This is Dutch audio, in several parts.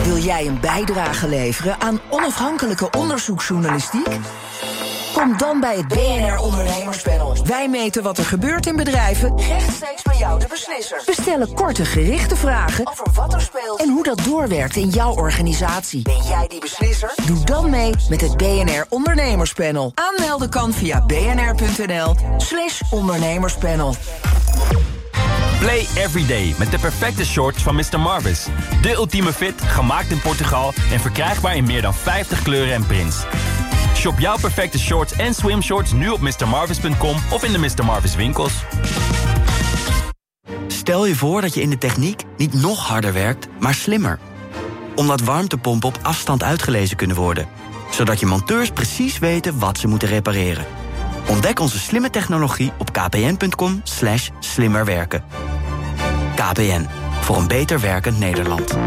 Wil jij een bijdrage leveren aan onafhankelijke onderzoeksjournalistiek? Kom dan bij het BNR Ondernemerspanel. Wij meten wat er gebeurt in bedrijven, rechtstreeks bij jou de beslisser. We stellen korte, gerichte vragen over wat er speelt en hoe dat doorwerkt in jouw organisatie. Ben jij die beslisser? Doe dan mee met het BNR Ondernemerspanel. Aanmelden kan via bnr.nl/ondernemerspanel. Play everyday met de perfecte shorts van Mr. Marvis. De ultieme fit, gemaakt in Portugal en verkrijgbaar in meer dan 50 kleuren en prints. Shop jouw perfecte shorts en swimshorts nu op mrmarvis.com of in de Mr. Marvis winkels. Stel je voor dat je in de techniek niet nog harder werkt, maar slimmer. Omdat warmtepompen op afstand uitgelezen kunnen worden. Zodat je monteurs precies weten wat ze moeten repareren. Ontdek onze slimme technologie op kpn.com/slimmerwerken. KPN, voor een beter werkend Nederland.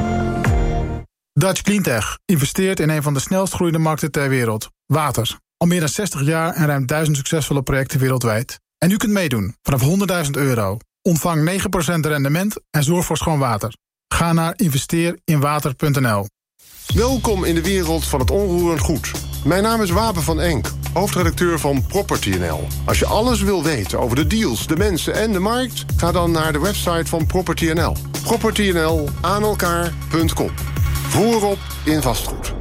Dutch Cleantech investeert in een van de snelst groeiende markten ter wereld. Water. Al meer dan 60 jaar en ruim 1000 succesvolle projecten wereldwijd. En u kunt meedoen vanaf €100.000. Ontvang 9% rendement en zorg voor schoon water. Ga naar investeerinwater.nl. Welkom in de wereld van het onroerend goed. Mijn naam is Wapen van Enk, hoofdredacteur van PropertyNL. Als je alles wil weten over de deals, de mensen en de markt, ga dan naar de website van PropertyNL. PropertyNL aan elkaar.com. Voorop in vastgoed.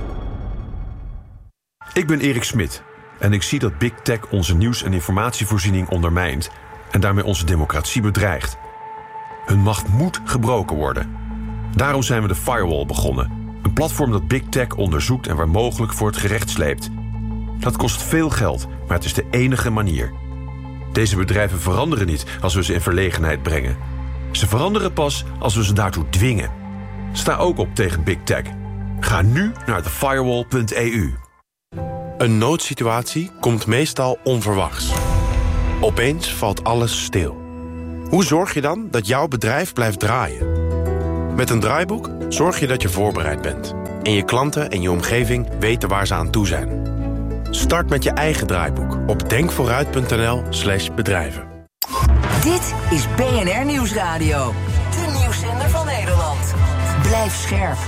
Ik ben Erik Smit en ik zie dat Big Tech onze nieuws- en informatievoorziening ondermijnt en daarmee onze democratie bedreigt. Hun macht moet gebroken worden. Daarom zijn we de Firewall begonnen. Een platform dat Big Tech onderzoekt en waar mogelijk voor het gerecht sleept. Dat kost veel geld, maar het is de enige manier. Deze bedrijven veranderen niet als we ze in verlegenheid brengen. Ze veranderen pas als we ze daartoe dwingen. Sta ook op tegen Big Tech. Ga nu naar thefirewall.eu. Een noodsituatie komt meestal onverwachts. Opeens valt alles stil. Hoe zorg je dan dat jouw bedrijf blijft draaien? Met een draaiboek zorg je dat je voorbereid bent. En je klanten en je omgeving weten waar ze aan toe zijn. Start met je eigen draaiboek op denkvooruit.nl/bedrijven. Dit is BNR Nieuwsradio. De nieuwszender van Nederland. Blijf scherp.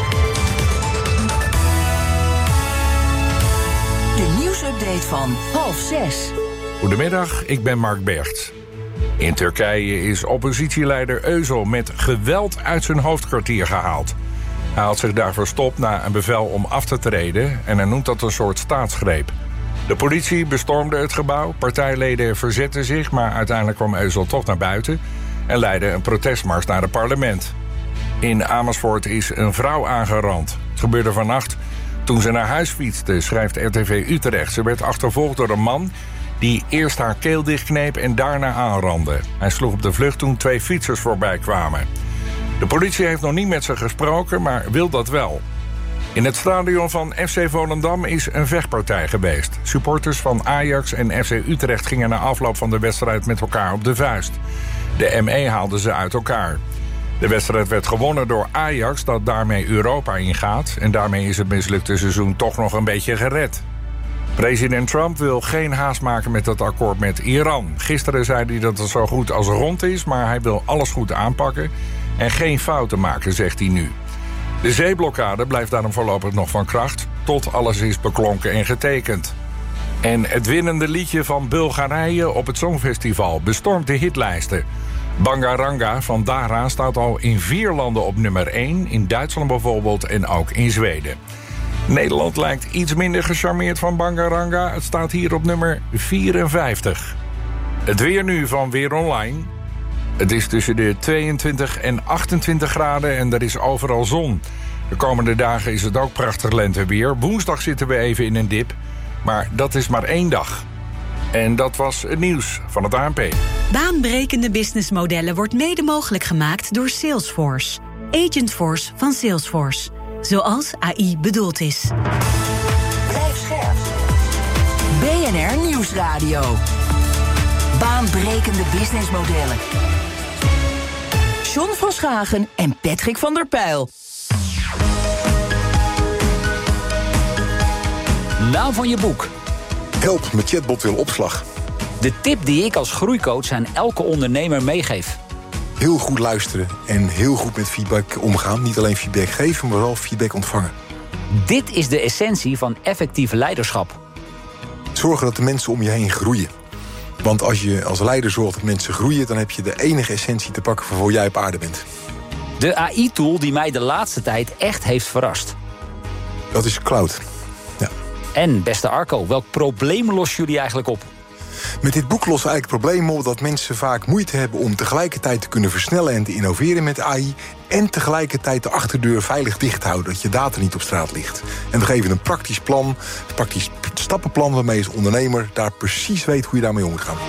De nieuwsupdate van 5:30. Goedemiddag, ik ben Mark Bergt. In Turkije is oppositieleider Özal met geweld uit zijn hoofdkwartier gehaald. Hij had zich daar verstopt na een bevel om af te treden en hij noemt dat een soort staatsgreep. De politie bestormde het gebouw, partijleden verzetten zich, maar uiteindelijk kwam Özal toch naar buiten en leidde een protestmars naar het parlement. In Amersfoort is een vrouw aangerand. Het gebeurde vannacht toen ze naar huis fietste, schrijft RTV Utrecht. Ze werd achtervolgd door een man die eerst haar keel dichtkneep en daarna aanrandde. Hij sloeg op de vlucht toen 2 fietsers voorbij kwamen. De politie heeft nog niet met ze gesproken, maar wil dat wel. In het stadion van FC Volendam is een vechtpartij geweest. Supporters van Ajax en FC Utrecht gingen na afloop van de wedstrijd met elkaar op de vuist. De ME haalde ze uit elkaar. De wedstrijd werd gewonnen door Ajax, dat daarmee Europa ingaat. En daarmee is het mislukte seizoen toch nog een beetje gered. President Trump wil geen haast maken met het akkoord met Iran. Gisteren zei hij dat het zo goed als rond is, maar hij wil alles goed aanpakken en geen fouten maken, zegt hij nu. De zeeblokkade blijft daarom voorlopig nog van kracht, tot alles is beklonken en getekend. En het winnende liedje van Bulgarije op het Songfestival bestormt de hitlijsten. Bangaranga van Dara staat al in 4 landen op nummer 1, in Duitsland bijvoorbeeld en ook in Zweden. Nederland lijkt iets minder gecharmeerd van Bangaranga. Het staat hier op nummer 54. Het weer nu van Weer Online. Het is tussen de 22 en 28 graden en er is overal zon. De komende dagen is het ook prachtig lenteweer. Woensdag zitten we even in een dip, maar dat is maar 1 dag. En dat was het nieuws van het ANP. Baanbrekende businessmodellen wordt mede mogelijk gemaakt door Salesforce. Agentforce van Salesforce. Zoals AI bedoeld is. Blijf scherp. BNR Nieuwsradio. Baanbrekende businessmodellen. John van Schagen en Patrick van der Pijl. Naam van je boek. Help, mijn chatbot wil opslag. De tip die ik als groeicoach aan elke ondernemer meegeef. heel goed luisteren en heel goed met feedback omgaan. Niet alleen feedback geven, maar wel feedback ontvangen. Dit is de essentie van effectief leiderschap. Zorgen dat de mensen om je heen groeien. Want als je als leider zorgt dat mensen groeien, dan heb je de enige essentie te pakken waarvoor jij op aarde bent. De AI-tool die mij de laatste tijd echt heeft verrast. Dat is cloud. Ja. En, beste Arco, welk probleem lossen jullie eigenlijk op? Met dit boek lossen we eigenlijk het probleem op dat mensen vaak moeite hebben om tegelijkertijd te kunnen versnellen en te innoveren met AI en tegelijkertijd de achterdeur veilig dicht houden, dat je data niet op straat ligt. En we geven een praktisch plan, een praktisch stappenplan waarmee je als ondernemer daar precies weet hoe je daarmee om moet gaan.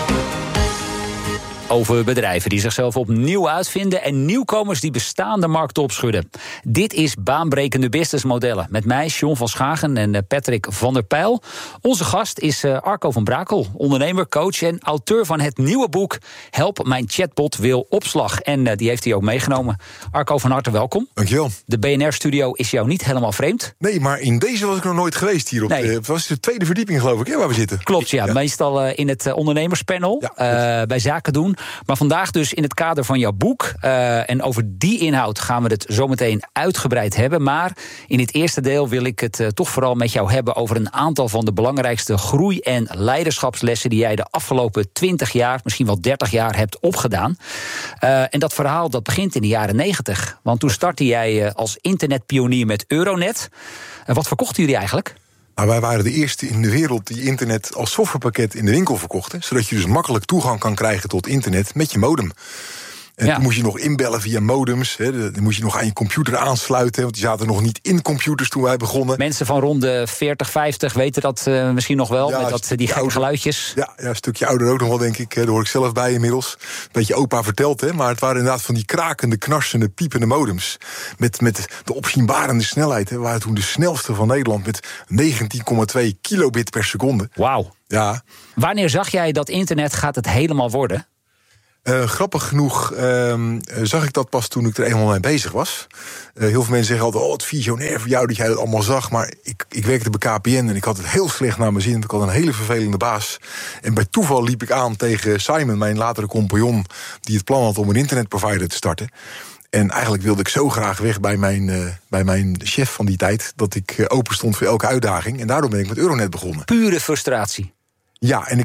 Over bedrijven die zichzelf opnieuw uitvinden en nieuwkomers die bestaande markten opschudden. Dit is Baanbrekende Businessmodellen. Met mij, John van Schagen en Patrick van der Pijl. Onze gast is Arco van Brakel, ondernemer, coach en auteur van het nieuwe boek Help, mijn chatbot wil opslag. En die heeft hij ook meegenomen. Arco, van harte welkom. Dankjewel. De BNR-studio is jou niet helemaal vreemd. Nee, maar in deze was ik nog nooit geweest hier. Het was de tweede verdieping, geloof ik, waar we zitten. Klopt, ja. Meestal in het ondernemerspanel, bij Zaken doen. Maar vandaag dus in het kader van jouw boek. En over die inhoud gaan we het zometeen uitgebreid hebben. Maar in het eerste deel wil ik het toch vooral met jou hebben over een aantal van de belangrijkste groei- en leiderschapslessen die jij de afgelopen 20 jaar, misschien wel 30 jaar hebt opgedaan. En dat verhaal dat begint in de jaren 90. Want toen startte jij als internetpionier met Euronet. Wat verkochten jullie eigenlijk? Nou, wij waren de eerste in de wereld die internet als softwarepakket in de winkel verkochten, zodat je dus makkelijk toegang kan krijgen tot internet met je modem. En toen moest je nog inbellen via modems. Dan moest je nog aan je computer aansluiten. Want die zaten nog niet in computers toen wij begonnen. Mensen van rond de 40, 50 weten dat misschien nog wel. Ja, met die gekke geluidjes. Ja, een stukje ouder ook nog wel, denk ik. Daar hoor ik zelf bij inmiddels. Een beetje opa verteld, hè. Maar het waren inderdaad van die krakende, knarsende, piepende modems. Met de opzienbarende snelheid. Hè. We waren toen de snelste van Nederland met 19,2 kilobit per seconde. Wauw. Ja. Wanneer zag jij dat internet gaat het helemaal worden? Grappig genoeg zag ik dat pas toen ik er eenmaal mee bezig was. Heel veel mensen zeggen altijd, het visionair voor jou dat jij dat allemaal zag. Maar ik werkte bij KPN en ik had het heel slecht naar mijn zin. Want ik had een hele vervelende baas. En bij toeval liep ik aan tegen Simon, mijn latere compagnon, die het plan had om een internetprovider te starten. En eigenlijk wilde ik zo graag weg bij mijn chef van die tijd, dat ik open stond voor elke uitdaging. En daardoor ben ik met Euronet begonnen. Pure frustratie. Ja, en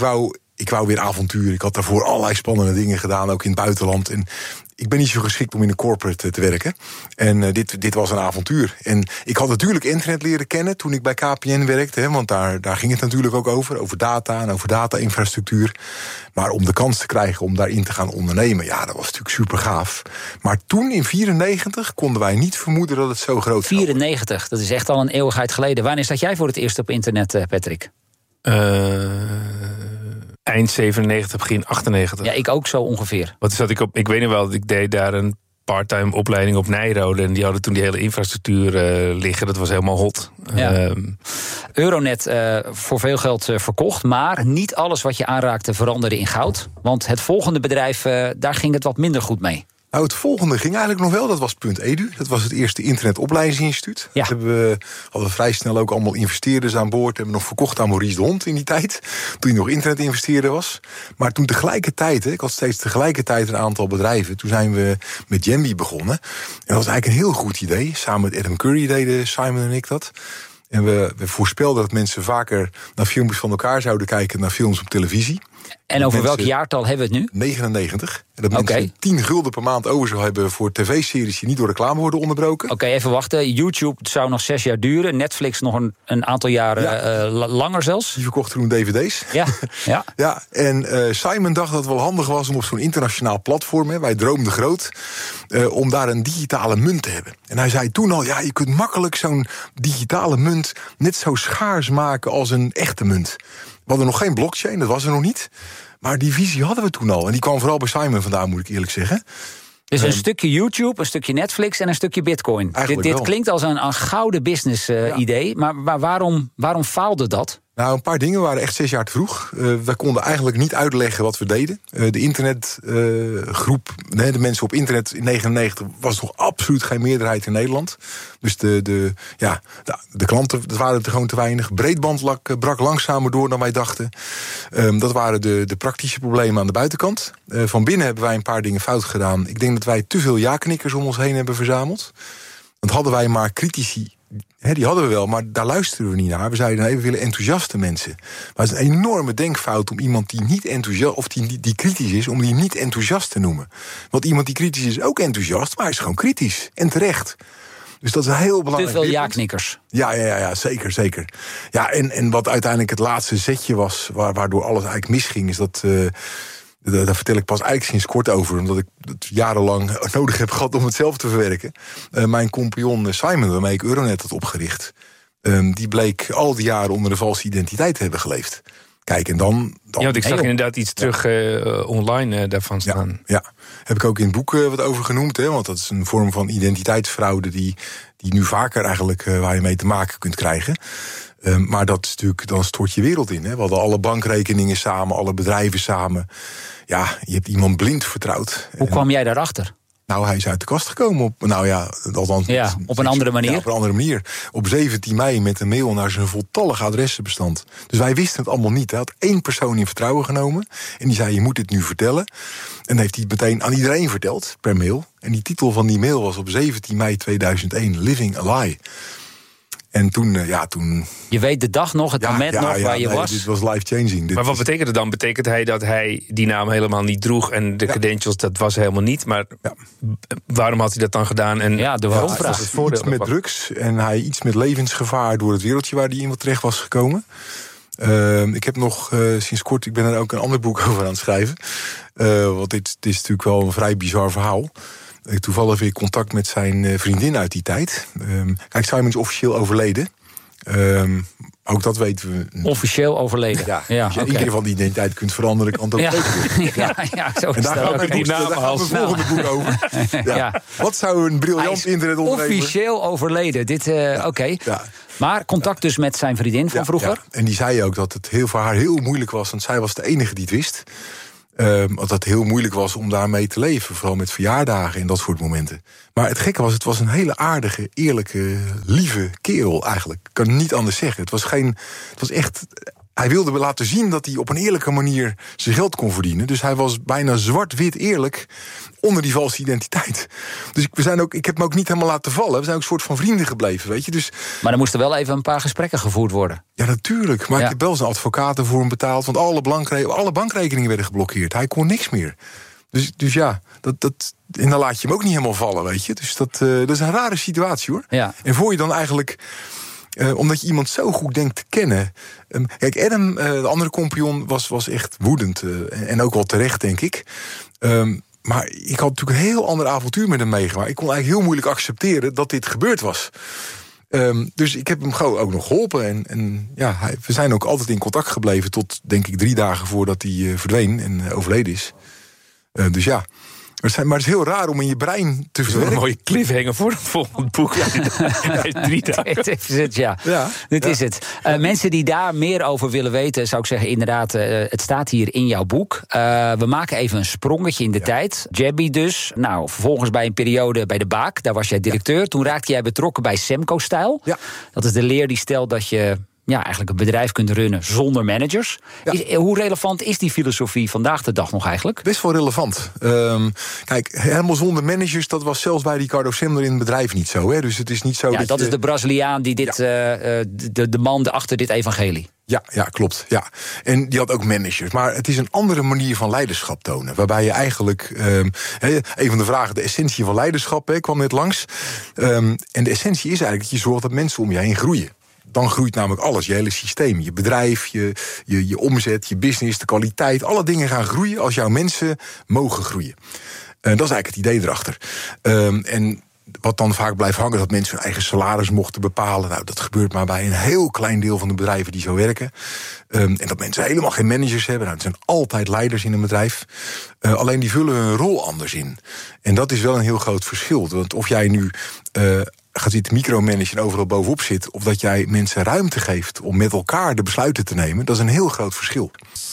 ik wou weer avontuur. Ik had daarvoor allerlei spannende dingen gedaan, ook in het buitenland. En ik ben niet zo geschikt om in een corporate te werken. En dit was een avontuur. En ik had natuurlijk internet leren kennen toen ik bij KPN werkte. Hè, want daar ging het natuurlijk ook over data en over data-infrastructuur. Maar om de kans te krijgen om daarin te gaan ondernemen, ja, dat was natuurlijk super gaaf. Maar toen, in 1994, konden wij niet vermoeden dat het zo groot zou worden. 94, dat is echt al een eeuwigheid geleden. Wanneer zat jij voor het eerst op internet, Patrick? Eind 97, begin 98. Ja, ik ook zo ongeveer. Wat zat ik op? Ik weet nog wel, ik deed daar een parttime opleiding op Nijrode. En die hadden toen die hele infrastructuur liggen. Dat was helemaal hot. Ja. Euronet voor veel geld verkocht. Maar niet alles wat je aanraakte veranderde in goud. Want het volgende bedrijf, daar ging het wat minder goed mee. Nou, het volgende ging eigenlijk nog wel, dat was .edu. Dat was het eerste internetopleidingsinstituut. Ja. Dat hadden we vrij snel ook allemaal investeerders aan boord. Hebben we nog verkocht aan Maurice de Hond in die tijd. Toen hij nog internetinvesteerder was. Maar toen tegelijkertijd, ik had steeds tegelijkertijd een aantal bedrijven. Toen zijn we met Jambi begonnen. En dat was eigenlijk een heel goed idee. Samen met Adam Curry deden Simon en ik dat. En we voorspelden dat mensen vaker naar filmpjes van elkaar zouden kijken dan naar films op televisie. En over welk jaartal hebben we het nu? 99. En dat mensen 10 gulden per maand over zou hebben voor tv-series die niet door reclame worden onderbroken. Oké, even wachten. YouTube zou nog 6 jaar duren. Netflix nog een aantal jaren langer zelfs. Die verkochten toen dvd's. Ja. En Simon dacht dat het wel handig was om op zo'n internationaal platform, wij droomden groot, om daar een digitale munt te hebben. En hij zei toen al, je kunt makkelijk zo'n digitale munt net zo schaars maken als een echte munt. We hadden nog geen blockchain, dat was er nog niet. Maar die visie hadden we toen al. En die kwam vooral bij Simon vandaan, moet ik eerlijk zeggen. Dus een stukje YouTube, een stukje Netflix en een stukje Bitcoin. Dit klinkt als een gouden business idee. Maar waarom faalde dat? Nou, een paar dingen waren echt 6 jaar te vroeg. Wij konden eigenlijk niet uitleggen wat we deden. De internetgroep, de mensen op internet in 1999... was nog absoluut geen meerderheid in Nederland. Dus de klanten, dat waren er gewoon te weinig. Breedband brak langzamer door dan wij dachten. Dat waren de praktische problemen aan de buitenkant. Van binnen hebben wij een paar dingen fout gedaan. Ik denk dat wij te veel ja-knikkers om ons heen hebben verzameld. Want hadden wij maar critici... die hadden we wel, maar daar luisteren we niet naar. We zeiden, we willen enthousiaste mensen. Maar het is een enorme denkfout om iemand die niet enthousiast... of die kritisch is, om die niet enthousiast te noemen. Want iemand die kritisch is ook enthousiast, maar hij is gewoon kritisch. En terecht. Dus dat is een heel belangrijk... Te veel ja-knikkers. Ja, zeker. Ja, en wat uiteindelijk het laatste zetje was... waardoor alles eigenlijk misging, is dat... Daar vertel ik pas eigenlijk sinds kort over... omdat ik het jarenlang nodig heb gehad om het zelf te verwerken. Mijn compagnon Simon, waarmee ik Euronet had opgericht... die bleek al die jaren onder de valse identiteit te hebben geleefd. Kijk, en dan ja, want ik zag inderdaad iets terug online daarvan staan. Ja, heb ik ook in het boek wat over genoemd. Want dat is een vorm van identiteitsfraude... die nu vaker eigenlijk waar je mee te maken kunt krijgen... maar dat is natuurlijk, dan stort je wereld in. We hadden alle bankrekeningen samen, alle bedrijven samen. Ja, je hebt iemand blind vertrouwd. Hoe kwam jij daarachter? Nou, hij is uit de kast gekomen op, op een andere manier. Ja, op een andere manier. Op 17 mei met een mail naar zijn voltallig adressenbestand. Dus wij wisten het allemaal niet. Hij had 1 persoon in vertrouwen genomen. En die zei, je moet dit nu vertellen. En heeft hij het meteen aan iedereen verteld, per mail. En die titel van die mail was op 17 mei 2001, Living a Lie. En toen... Je weet de dag nog, het moment nog waar je was? Dit was life-changing. Maar wat betekent het dan? Betekent hij dat hij die naam helemaal niet droeg... en de credentials, dat was helemaal niet? Maar waarom had hij dat dan gedaan? En de waarom-vraag. Het voordeel iets met drugs en hij iets met levensgevaar... door het wereldje waar hij in wat terecht was gekomen. Ik heb nog sinds kort... ik ben er ook een ander boek over aan het schrijven. Want dit is natuurlijk wel een vrij bizar verhaal... Ik heb toevallig weer contact met zijn vriendin uit die tijd. Kijk, Simon is officieel overleden. Ook dat weten we. Officieel overleden. Ja, als je in ieder geval die identiteit kunt veranderen, kan dat ook weer. Zo is en daar gaan we die naam het volgende boek over. Wat zou een briljant internetondernemer... Officieel overleden. Oké. Ja. Maar contact dus met zijn vriendin van vroeger? Ja. En die zei ook dat het voor haar heel moeilijk was... want zij was de enige die het wist... dat het heel moeilijk was om daarmee te leven. Vooral met verjaardagen en dat soort momenten. Maar het gekke was, het was een hele aardige, eerlijke, lieve kerel eigenlijk. Ik kan niet anders zeggen. Het was echt... Hij wilde laten zien dat hij op een eerlijke manier zijn geld kon verdienen. Dus hij was bijna zwart-wit eerlijk onder die valse identiteit. Dus ik heb hem ook niet helemaal laten vallen. We zijn ook een soort van vrienden gebleven, weet je. Dus, maar er moesten wel even een paar gesprekken gevoerd worden. Ja, natuurlijk. Maar ik heb wel zijn advocaten voor hem betaald. Want alle bankrekeningen werden geblokkeerd. Hij kon niks meer. Dus ja, en dan laat je hem ook niet helemaal vallen, weet je. Dus dat is een rare situatie, hoor. Ja. En voor je dan eigenlijk... omdat je iemand zo goed denkt te kennen. Kijk, Adam, de andere compagnon, was echt woedend. En ook wel terecht, denk ik. Maar ik had natuurlijk een heel ander avontuur met hem meegemaakt. Ik kon eigenlijk heel moeilijk accepteren dat dit gebeurd was. Dus ik heb hem gewoon ook nog geholpen. En we zijn ook altijd in contact gebleven... tot, denk ik, 3 dagen voordat hij verdween en overleden is. Dus ja... Maar het is heel raar om in je brein te verwerken. Een mooie cliffhanger voor het volgende boek. Dit is het. Mensen die daar meer over willen weten, zou ik zeggen, inderdaad, het staat hier in jouw boek. We maken even een sprongetje in de tijd. Jabby dus. Nou, vervolgens bij een periode bij de Baak, daar was jij directeur. Ja. Toen raakte jij betrokken bij Semco-stijl. Ja. Dat is de leer die stelt dat je eigenlijk een bedrijf kunt runnen zonder managers. Ja. Hoe relevant is die filosofie vandaag de dag nog eigenlijk? Best wel relevant. Kijk, helemaal zonder managers, dat was zelfs bij Ricardo Semler in het bedrijf niet zo. Hè? Dus het is niet zo dat is de Braziliaan die dit, de man achter dit evangelie. Ja, klopt. Ja. En die had ook managers. Maar het is een andere manier van leiderschap tonen. Waarbij je eigenlijk... een van de vragen, de essentie van leiderschap, kwam net langs. En de essentie is eigenlijk dat je zorgt dat mensen om je heen groeien. Dan groeit namelijk alles, je hele systeem. Je bedrijf, je omzet, je business, de kwaliteit. Alle dingen gaan groeien als jouw mensen mogen groeien. Dat is eigenlijk het idee erachter. En wat dan vaak blijft hangen, dat mensen hun eigen salaris mochten bepalen. Nou, dat gebeurt maar bij een heel klein deel van de bedrijven die zo werken. En dat mensen helemaal geen managers hebben. Nou, er zijn altijd leiders in een bedrijf. Alleen die vullen hun rol anders in. En dat is wel een heel groot verschil. Want of jij nu gaat zitten micromanagen en overal bovenop zit, of dat jij mensen ruimte geeft om met elkaar de besluiten te nemen, dat is een heel groot verschil.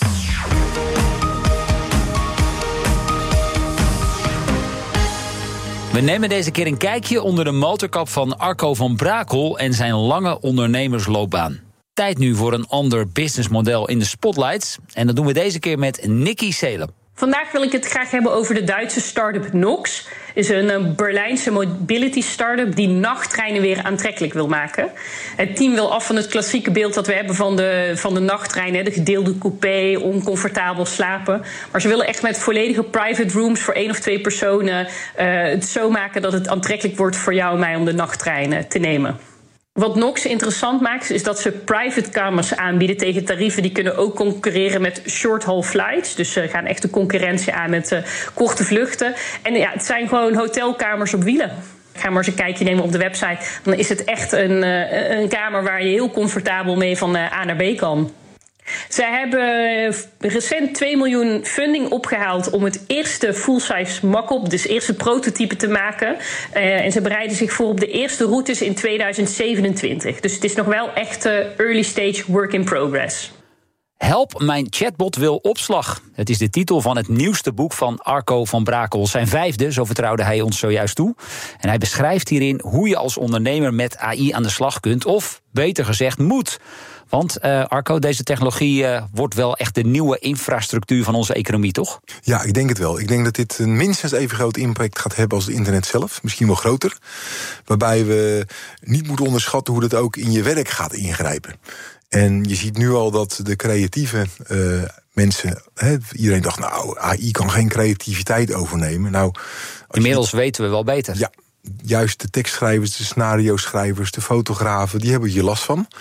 We nemen deze keer een kijkje onder de motorkap van Arco van Brakel en zijn lange ondernemersloopbaan. Tijd nu voor een ander businessmodel in de spotlights. En dat doen we deze keer met Nikki Seelen. Vandaag wil ik het graag hebben over de Duitse start-up Nox. Het is een Berlijnse mobility start-up die nachttreinen weer aantrekkelijk wil maken. Het team wil af van het klassieke beeld dat we hebben van de nachttrein, de gedeelde coupé, oncomfortabel slapen. Maar ze willen echt met volledige private rooms voor 1 of 2 personen het zo maken dat het aantrekkelijk wordt voor jou en mij om de nachttrein te nemen. Wat Nox interessant maakt, is dat ze private kamers aanbieden tegen tarieven die kunnen ook concurreren met short-haul flights. Dus ze gaan echt de concurrentie aan met korte vluchten. En ja, het zijn gewoon hotelkamers op wielen. Ga maar eens een kijkje nemen op de website. Dan is het echt een kamer waar je heel comfortabel mee van A naar B kan. Zij hebben recent 2 miljoen funding opgehaald om het eerste full-size mock-up, dus eerste prototype te maken. En ze bereiden zich voor op de eerste routes in 2027. Dus het is nog wel echt early stage work in progress. Help, mijn chatbot wil opslag. Het is de titel van het nieuwste boek van Arco van Brakel. Zijn 5e, zo vertrouwde hij ons zojuist toe. En hij beschrijft hierin hoe je als ondernemer met AI aan de slag kunt. Of, beter gezegd, moet. Want Arco, deze technologie wordt wel echt de nieuwe infrastructuur van onze economie, toch? Ja, ik denk het wel. Ik denk dat dit een minstens even groot impact gaat hebben als het internet zelf. Misschien wel groter. Waarbij we niet moeten onderschatten hoe dat ook in je werk gaat ingrijpen. En je ziet nu al dat de creatieve mensen, iedereen dacht, nou, AI kan geen creativiteit overnemen. Nou, inmiddels weten we wel beter. Ja, juist de tekstschrijvers, de scenario-schrijvers, de fotografen, die hebben hier last van.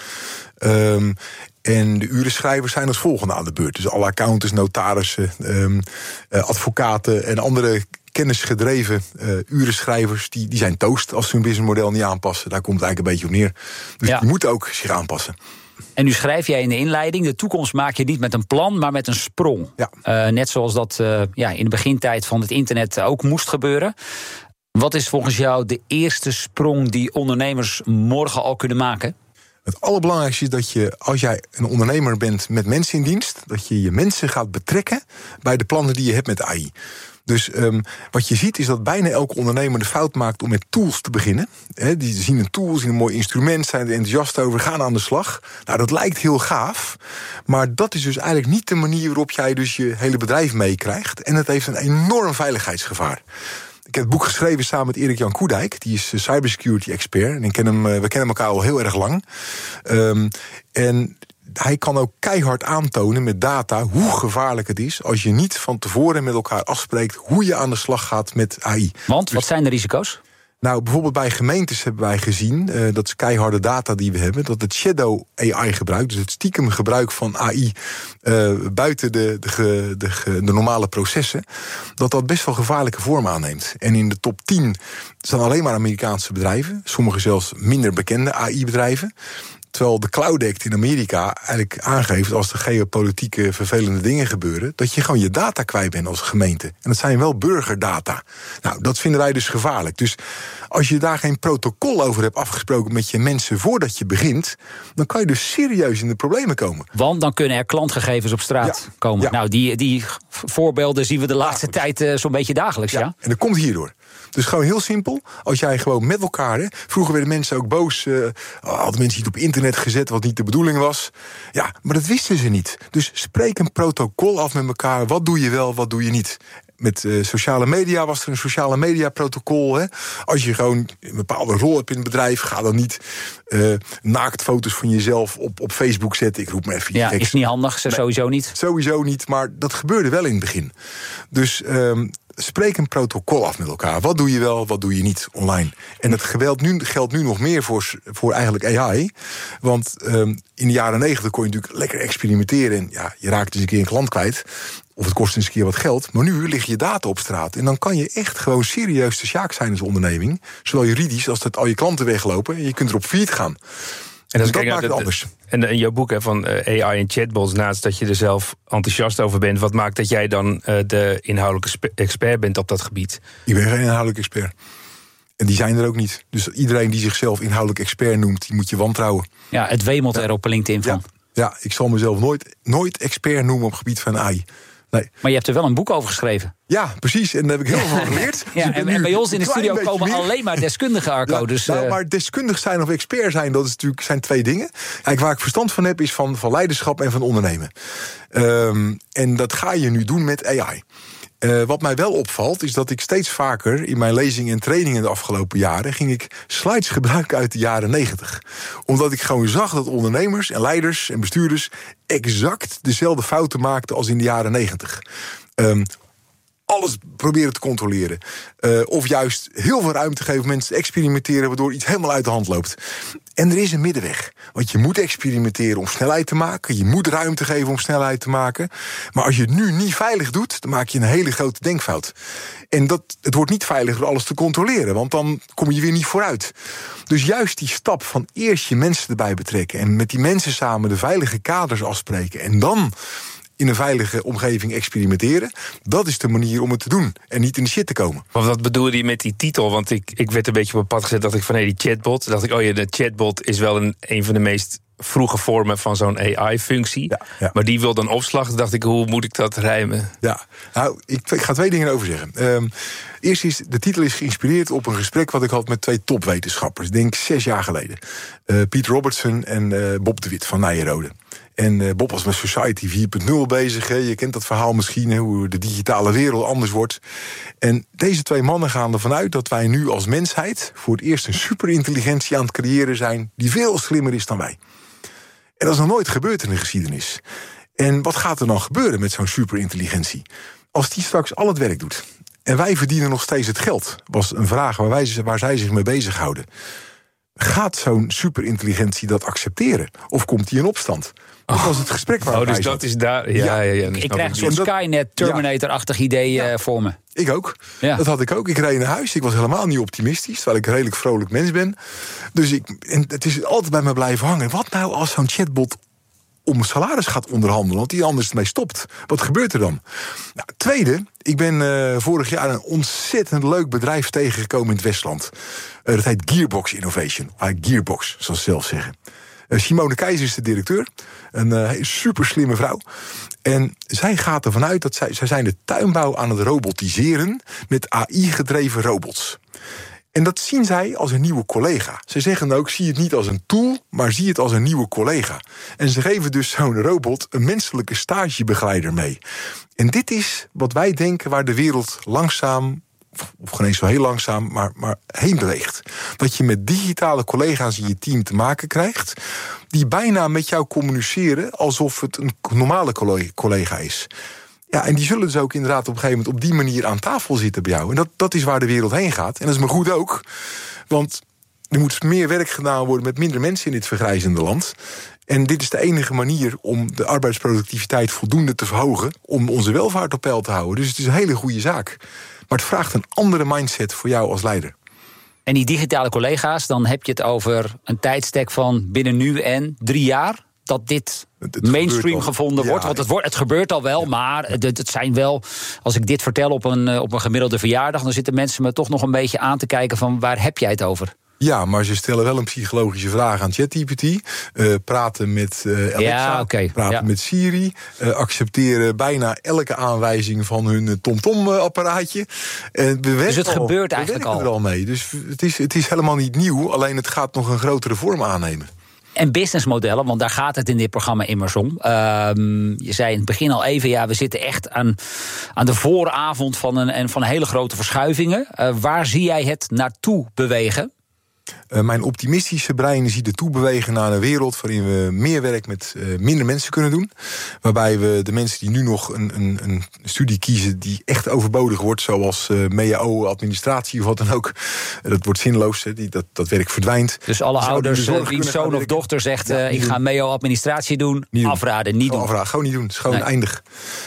En de urenschrijvers zijn als volgende aan de beurt. Dus alle accountants, notarissen, advocaten en andere kennisgedreven urenschrijvers, die zijn toast als ze hun businessmodel niet aanpassen. Daar komt het eigenlijk een beetje op neer. Dus die moeten ook zich aanpassen. En nu schrijf jij in de inleiding, de toekomst maak je niet met een plan, maar met een sprong. Ja. Net zoals dat in de begintijd van het internet ook moest gebeuren. Wat is volgens jou de eerste sprong die ondernemers morgen al kunnen maken? Het allerbelangrijkste is dat je, als jij een ondernemer bent met mensen in dienst, dat je je mensen gaat betrekken bij de plannen die je hebt met AI. Dus wat je ziet is dat bijna elke ondernemer de fout maakt om met tools te beginnen. Die zien een tool, zien een mooi instrument, zijn er enthousiast over, gaan aan de slag. Nou, dat lijkt heel gaaf, maar dat is dus eigenlijk niet de manier waarop jij dus je hele bedrijf meekrijgt. En het heeft een enorm veiligheidsgevaar. Ik heb het boek geschreven samen met Erik-Jan Koedijk. Die is cybersecurity expert. En we kennen elkaar al heel erg lang. En hij kan ook keihard aantonen met data hoe gevaarlijk het is als je niet van tevoren met elkaar afspreekt hoe je aan de slag gaat met AI. Want, wat zijn de risico's? Nou, bijvoorbeeld bij gemeentes hebben wij gezien, dat is keiharde data die we hebben, dat het shadow AI gebruik, dus het stiekem gebruik van AI buiten de normale processen, dat best wel gevaarlijke vorm aanneemt. En in de top 10 staan alleen maar Amerikaanse bedrijven, sommige zelfs minder bekende AI-bedrijven. Terwijl de Cloud Act in Amerika eigenlijk aangeeft, als er geopolitieke vervelende dingen gebeuren, dat je gewoon je data kwijt bent als gemeente. En dat zijn wel burgerdata. Nou, dat vinden wij dus gevaarlijk. Dus als je daar geen protocol over hebt afgesproken met je mensen voordat je begint, dan kan je dus serieus in de problemen komen. Want dan kunnen er klantgegevens op straat komen. Ja. Nou, die voorbeelden zien we de laatste tijd zo'n beetje dagelijks. Ja. En dat komt hierdoor. Dus gewoon heel simpel. Als jij gewoon met elkaar... Vroeger werden mensen ook boos. Hadden mensen iets op internet gezet wat niet de bedoeling was. Ja, maar dat wisten ze niet. Dus spreek een protocol af met elkaar. Wat doe je wel, wat doe je niet? Met sociale media was er een sociale media protocol. Hè? Als je gewoon een bepaalde rol hebt in het bedrijf, ga dan niet naaktfoto's van jezelf op Facebook zetten. Ik roep me even. Ja, is niet handig, sowieso niet. Sowieso niet, maar dat gebeurde wel in het begin. Dus spreek een protocol af met elkaar. Wat doe je wel, wat doe je niet online? En dat geldt nu nog meer voor eigenlijk AI. Want in de jaren 90 kon je natuurlijk lekker experimenteren. En ja, je raakt dus een keer een klant kwijt. Of het kost eens een keer wat geld. Maar nu lig je data op straat. En dan kan je echt gewoon serieus de sjaak zijn als onderneming. Zowel juridisch als dat al je klanten weglopen. En je kunt erop failliet gaan. En dus dat maakt het anders. En in jouw boek van AI en chatbots, naast dat je er zelf enthousiast over bent, wat maakt dat jij dan de inhoudelijke expert bent op dat gebied? Ik ben geen inhoudelijk expert. En die zijn er ook niet. Dus iedereen die zichzelf inhoudelijk expert noemt, die moet je wantrouwen. Ja, het wemelt er op LinkedIn van. Ja, ik zal mezelf nooit expert noemen op het gebied van AI. Nee. Maar je hebt er wel een boek over geschreven. Ja, precies. En daar heb ik heel veel van geleerd. Ja, dus en bij ons in de studio komen alleen maar deskundigen, Arco. Ja, dus, maar deskundig zijn of expert zijn, dat is natuurlijk, zijn twee dingen. Kijk, waar ik verstand van heb, is van leiderschap en van ondernemen. En dat ga je nu doen met AI. Wat mij wel opvalt, is dat ik steeds vaker in mijn lezingen en trainingen de afgelopen jaren ging ik slides gebruiken uit de jaren 90. Omdat ik gewoon zag dat ondernemers en leiders en bestuurders exact dezelfde fouten maakten als in de jaren 90. Alles proberen te controleren. Of juist heel veel ruimte geven mensen te experimenteren, waardoor iets helemaal uit de hand loopt. En er is een middenweg. Want je moet experimenteren om snelheid te maken. Je moet ruimte geven om snelheid te maken. Maar als je het nu niet veilig doet, dan maak je een hele grote denkfout. En het wordt niet veilig door alles te controleren, want dan kom je weer niet vooruit. Dus juist die stap van eerst je mensen erbij betrekken en met die mensen samen de veilige kaders afspreken en dan in een veilige omgeving experimenteren, dat is de manier om het te doen en niet in de shit te komen. Maar wat bedoelde je met die titel? Want ik werd een beetje op het pad gezet dat ik van die chatbot, dacht ik, de chatbot is wel een van de meest vroege vormen van zo'n AI-functie. Ja. Maar die wil dan opslag. Toen dacht ik, hoe moet ik dat rijmen? Ja, nou, ik ga 2 dingen over zeggen. Eerst is, de titel is geïnspireerd op een gesprek wat ik had met 2 topwetenschappers, denk 6 jaar geleden. Piet Robertson en Bob de Wit van Nyenrode. En Bob was met Society 4.0 bezig. Hè. Je kent dat verhaal misschien, hoe de digitale wereld anders wordt. En deze 2 mannen gaan ervan uit dat wij nu als mensheid voor het eerst een superintelligentie aan het creëren zijn die veel slimmer is dan wij. En dat is nog nooit gebeurd in de geschiedenis. En wat gaat er dan gebeuren met zo'n superintelligentie? Als die straks al het werk doet en wij verdienen nog steeds het geld, was een vraag waar zij zich mee bezighouden. Gaat zo'n superintelligentie dat accepteren? Of komt die in opstand? Dat was het gesprek waar dus dat is daar. Ja. Ik krijg een soort Skynet, Terminator-achtig idee voor me. Ik ook. Ja. Dat had ik ook. Ik reed naar huis. Ik was helemaal niet optimistisch, terwijl ik een redelijk vrolijk mens ben. Dus het is altijd bij me blijven hangen. Wat nou als zo'n chatbot om salaris gaat onderhandelen, want die anders ermee stopt? Wat gebeurt er dan? Nou, tweede, ik ben vorig jaar een ontzettend leuk bedrijf tegengekomen in het Westland. Dat heet Gearbox Innovation. Gearbox, zoals ze zelf zeggen. Simone Keizer is de directeur. Een super slimme vrouw. En zij gaat ervan uit dat zij zijn de tuinbouw aan het robotiseren met AI-gedreven robots. En dat zien zij als een nieuwe collega. Ze zeggen ook, zie het niet als een tool, maar zie het als een nieuwe collega. En ze geven dus zo'n robot een menselijke stagebegeleider mee. En dit is wat wij denken waar de wereld langzaam, of geen eens zo heel langzaam, maar heen beweegt. Dat je met digitale collega's in je team te maken krijgt die bijna met jou communiceren alsof het een normale collega is. Ja, en die zullen dus ook inderdaad op een gegeven moment op die manier aan tafel zitten bij jou. En dat is waar de wereld heen gaat. En dat is maar goed ook, want er moet meer werk gedaan worden met minder mensen in dit vergrijzende land. En dit is de enige manier om de arbeidsproductiviteit voldoende te verhogen, om onze welvaart op peil te houden. Dus het is een hele goede zaak. Maar het vraagt een andere mindset voor jou als leider. En die digitale collega's, dan heb je het over een tijdstek van binnen nu en 3 jaar dat dit mainstream gevonden wordt. Want het gebeurt al wel, maar het zijn wel, als ik dit vertel op een gemiddelde verjaardag, dan zitten mensen me toch nog een beetje aan te kijken van waar heb jij het over? Ja, maar ze stellen wel een psychologische vraag aan ChatGPT. Praten met Alexa, praten met Siri. Accepteren bijna elke aanwijzing van hun TomTom-apparaatje. Dus het gebeurt eigenlijk al. We werken er al mee. Dus het is helemaal niet nieuw, alleen het gaat nog een grotere vorm aannemen. En businessmodellen, want daar gaat het in dit programma immers om. Je zei in het begin al even, we zitten echt aan de vooravond van hele grote verschuivingen. Waar zie jij het naartoe bewegen? Mijn optimistische brein ziet ertoe bewegen naar een wereld waarin we meer werk met minder mensen kunnen doen. Waarbij we de mensen die nu nog een studie kiezen die echt overbodig wordt, zoals MEAO, administratie of wat dan ook, dat wordt zinloos, dat werk verdwijnt. Dus alle ouders, wiens zoon of dochter zegt, ik ga MEAO-administratie doen, afraden, niet doen. Afraden, gewoon niet doen, het is gewoon eindig.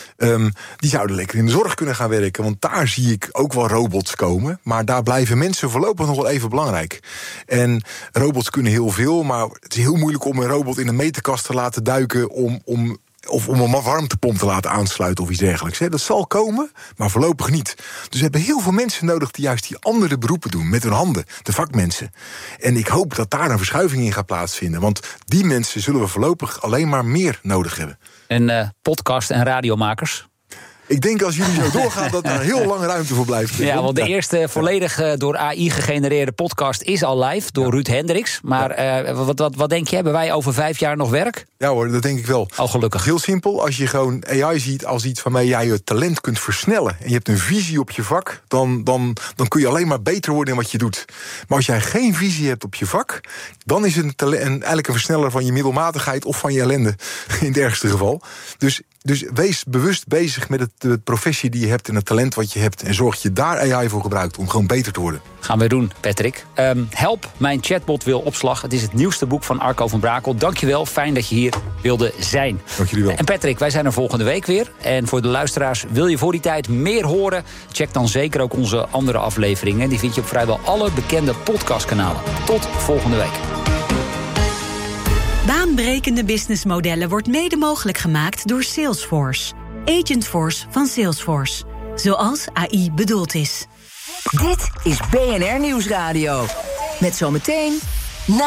Die zouden lekker in de zorg kunnen gaan werken, want daar zie ik ook wel robots komen. Maar daar blijven mensen voorlopig nog wel even belangrijk. En robots kunnen heel veel, maar het is heel moeilijk om een robot in een meterkast te laten duiken om Of om een warmtepomp te laten aansluiten of iets dergelijks. Dat zal komen, maar voorlopig niet. Dus we hebben heel veel mensen nodig die juist die andere beroepen doen. Met hun handen, de vakmensen. En ik hoop dat daar een verschuiving in gaat plaatsvinden. Want die mensen zullen we voorlopig alleen maar meer nodig hebben. En podcast- en radiomakers? Ik denk als jullie zo doorgaan dat er heel lang ruimte voor blijft. Ja, want de eerste volledig door AI gegenereerde podcast is al live door Ruud Hendricks. Maar wat denk je, hebben wij over 5 jaar nog werk? Ja hoor, dat denk ik wel. Oh, gelukkig. Heel simpel, als je gewoon AI ziet als iets waarmee jij je talent kunt versnellen en je hebt een visie op je vak, dan kun je alleen maar beter worden in wat je doet. Maar als jij geen visie hebt op je vak, dan is het eigenlijk een versneller van je middelmatigheid of van je ellende, in het ergste geval. Dus wees bewust bezig met de professie die je hebt en het talent wat je hebt. En zorg dat je daar AI voor gebruikt om gewoon beter te worden. Gaan we doen, Patrick. Help, mijn chatbot wil opslag. Het is het nieuwste boek van Arco van Brakel. Dankjewel, fijn dat je hier wilde zijn. Dank jullie wel. En Patrick, wij zijn er volgende week weer. En voor de luisteraars, wil je voor die tijd meer horen? Check dan zeker ook onze andere afleveringen. Die vind je op vrijwel alle bekende podcastkanalen. Tot volgende week. Baanbrekende businessmodellen wordt mede mogelijk gemaakt door Salesforce. Agentforce van Salesforce. Zoals AI bedoeld is. Dit is BNR Nieuwsradio. Met zometeen